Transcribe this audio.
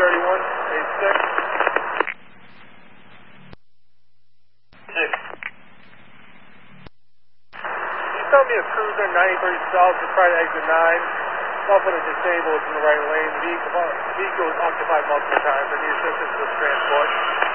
6. You tell me a cruiser 93 south is trying to exit 9. Nothing is disabled in the right lane. Vehicle is occupied multiple times. I need assistance with transport.